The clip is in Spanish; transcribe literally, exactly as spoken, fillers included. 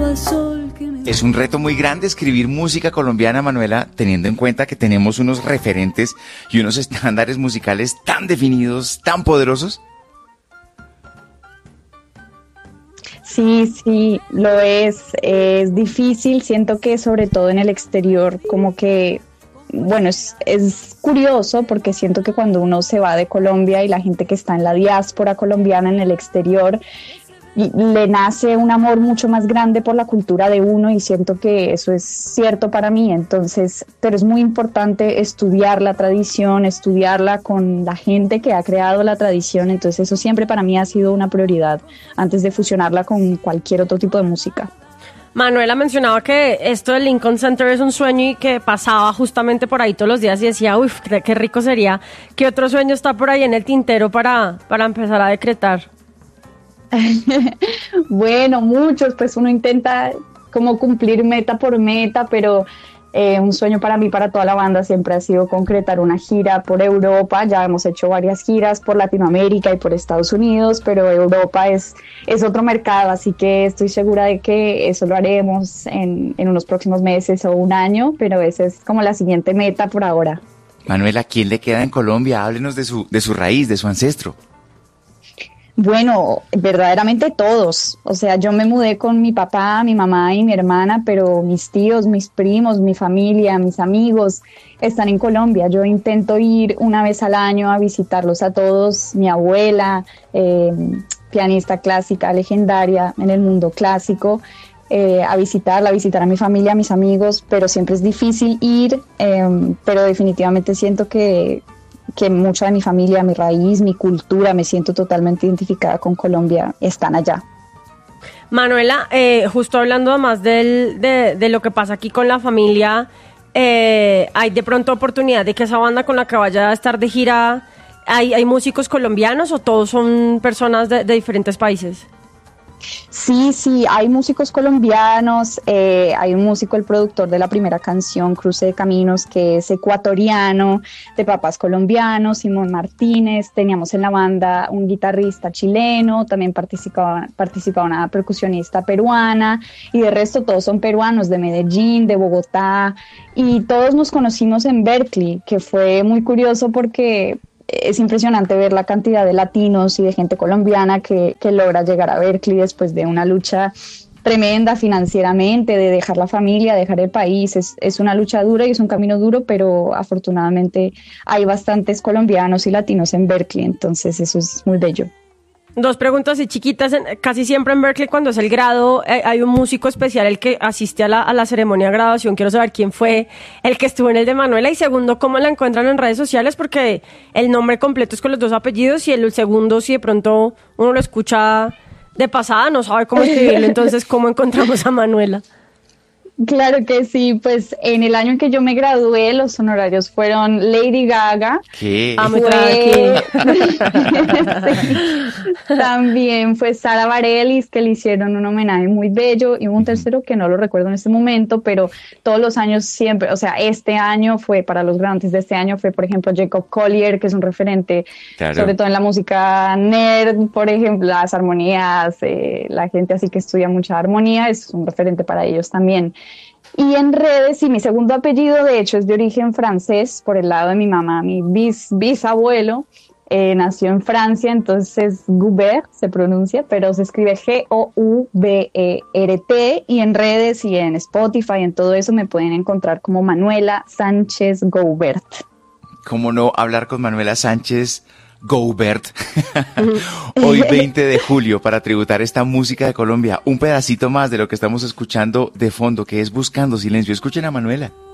Es un reto muy grande escribir música colombiana, Manuela, teniendo en cuenta que tenemos unos referentes y unos estándares musicales tan definidos, tan poderosos. Sí, sí, lo es. Es difícil, siento que sobre todo en el exterior, como que, bueno, es, es curioso porque siento que cuando uno se va de Colombia y la gente que está en la diáspora colombiana en el exterior, le nace un amor mucho más grande por la cultura de uno y siento que eso es cierto para mí. Entonces, pero es muy importante estudiar la tradición, estudiarla con la gente que ha creado la tradición, entonces eso siempre para mí ha sido una prioridad antes de fusionarla con cualquier otro tipo de música. Manuela mencionaba que esto del Lincoln Center es un sueño y que pasaba justamente por ahí todos los días y decía, uff, qué rico sería. ¿Qué otro sueño está por ahí en el tintero para, para empezar a decretar? Bueno, muchos, pues uno intenta como cumplir meta por meta, pero eh, un sueño para mí, para toda la banda, siempre ha sido concretar una gira por Europa. Ya hemos hecho varias giras por Latinoamérica y por Estados Unidos, pero Europa es, es otro mercado, así que estoy segura de que eso lo haremos en, en unos próximos meses o un año, pero esa es como la siguiente meta por ahora. Manuela, ¿quién le queda en Colombia? Háblenos de su, de su raíz, de su ancestro. Bueno, verdaderamente todos. O sea, yo me mudé con mi papá, mi mamá y mi hermana, pero mis tíos, mis primos, mi familia, mis amigos están en Colombia. Yo intento ir una vez al año a visitarlos a todos. Mi abuela, eh, pianista clásica, legendaria en el mundo clásico, eh, a visitarla, a visitar a mi familia, a mis amigos, pero siempre es difícil ir, eh, pero definitivamente siento que que mucha de mi familia, mi raíz, mi cultura, me siento totalmente identificada con Colombia, están allá. Manuela, eh, justo hablando además del, de, de lo que pasa aquí con la familia, eh, ¿hay de pronto oportunidad de que esa banda con la que vaya a estar de gira, hay, hay músicos colombianos o todos son personas de, de diferentes países? Sí, sí, hay músicos colombianos, eh, hay un músico, el productor de la primera canción, Cruce de Caminos, que es ecuatoriano, de papás colombianos, Simón Martínez. Teníamos en la banda un guitarrista chileno, también participaba, participaba una percusionista peruana, y de resto todos son peruanos, de Medellín, de Bogotá, y todos nos conocimos en Berkeley, que fue muy curioso porque es impresionante ver la cantidad de latinos y de gente colombiana que, que logra llegar a Berkeley después de una lucha tremenda financieramente, de dejar la familia, dejar el país. Es, es una lucha dura y es un camino duro, pero afortunadamente hay bastantes colombianos y latinos en Berkeley, entonces eso es muy bello. Dos preguntas y chiquitas. Casi siempre en Berkeley, cuando es el grado, eh, hay un músico especial el que asiste a la, a la ceremonia de graduación. Quiero saber quién fue el que estuvo en el de Manuela. Y segundo, ¿cómo la encuentran en redes sociales? Porque el nombre completo es con los dos apellidos y el segundo, si de pronto uno lo escucha de pasada, no sabe cómo escribirlo. Entonces, ¿cómo encontramos a Manuela? Claro que sí, pues en el año en que yo me gradué, los honorarios fueron Lady Gaga. ¿Qué? Ah, me fue... sí. También fue Sara Bareilles, que le hicieron un homenaje muy bello, y un tercero que no lo recuerdo en este momento, pero todos los años siempre, o sea, este año fue, para los grandes de este año fue, por ejemplo, Jacob Collier, que es un referente, claro, sobre todo en la música nerd, por ejemplo, las armonías, eh, la gente así que estudia mucha armonía, es un referente para ellos también. Y en redes, y mi segundo apellido de hecho es de origen francés por el lado de mi mamá, mi bis, bisabuelo eh, nació en Francia, entonces Goubert se pronuncia, pero se escribe G O U B E R T, y en redes y en Spotify, en todo eso me pueden encontrar como Manuela Sánchez Goubert. ¿Cómo no hablar con Manuela Sánchez Goubert? Hoy veinte de julio, para tributar esta música de Colombia, un pedacito más de lo que estamos escuchando de fondo, que es Buscando Silencio. Escuchen a Manuela.